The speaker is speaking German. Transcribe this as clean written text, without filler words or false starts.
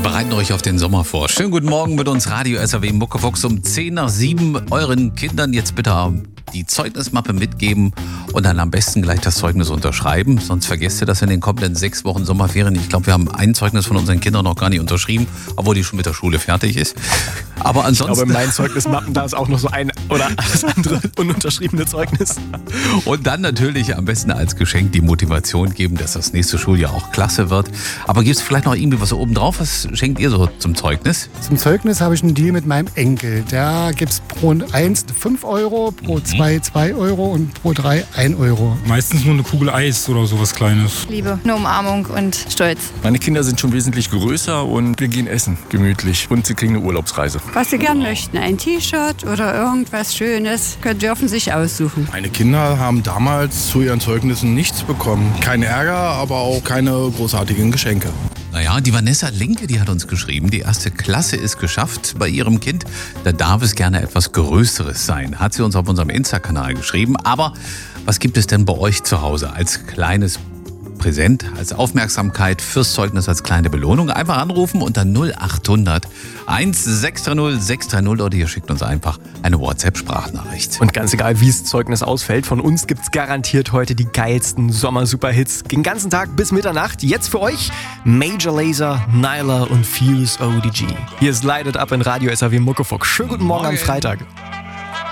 bereiten euch auf den Sommer vor. Schönen guten Morgen mit uns Radio SAW Muckefuchs um 10 nach 7. Euren Kindern jetzt bitte die Zeugnismappe mitgeben und dann am besten gleich das Zeugnis unterschreiben. Sonst vergesst ihr das in den kommenden 6 Wochen Sommerferien. Ich glaube, wir haben ein Zeugnis von unseren Kindern noch gar nicht unterschrieben, obwohl die schon mit der Schule fertig ist. Aber ansonsten... Ich glaube, in meinen Zeugnismappen, da ist auch noch so ein oder das andere ununterschriebene Zeugnis. Und dann natürlich am besten als Geschenk die Motivation geben, dass das nächste Schuljahr auch klasse wird. Aber gibt es vielleicht noch irgendwie was oben drauf? Was schenkt ihr so zum Zeugnis? Zum Zeugnis habe ich einen Deal mit meinem Enkel. Da gibt es pro 1 5 Euro, pro 2 2 Euro und pro 3 1 Euro. Meistens nur eine Kugel Eis oder sowas Kleines. Liebe, eine Umarmung und Stolz. Meine Kinder sind schon wesentlich größer und wir gehen essen, gemütlich. Und sie kriegen eine Urlaubsreise. Was sie gern möchten, ein T-Shirt oder irgendwas Schönes, dürfen sich aussuchen. Meine Kinder haben damals zu ihren Zeugnissen nichts bekommen. Kein Ärger, aber auch keine großartigen Geschenke. Naja, die Vanessa Linke, die hat uns geschrieben, die 1. Klasse ist geschafft bei ihrem Kind. Da darf es gerne etwas Größeres sein, hat sie uns auf unserem Insta-Kanal geschrieben. Aber was gibt es denn bei euch zu Hause als kleines Präsent, als Aufmerksamkeit fürs Zeugnis, als kleine Belohnung? Einfach anrufen unter 0800 1630 630 oder ihr schickt uns einfach eine WhatsApp-Sprachnachricht. Und ganz egal, wie das Zeugnis ausfällt, von uns gibt's garantiert heute die geilsten Sommer-Superhits. Den ganzen Tag bis Mitternacht. Jetzt für euch Major Lazer, Nyla und Fuse ODG. Hier ist Light It Up in Radio SAW Muckefuchs. Schönen guten Morgen am Freitag.